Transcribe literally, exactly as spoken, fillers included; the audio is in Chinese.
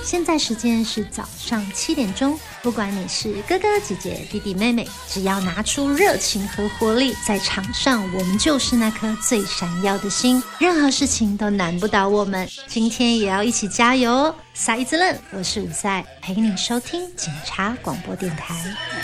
现在时间是早上七点钟，不管你是哥哥姐姐弟弟妹妹，只要拿出热情和活力，在场上我们就是那颗最闪耀的星，任何事情都难不倒我们。今天也要一起加油哦！撒一子愣，我是伍赛，陪你收听警察广播电台。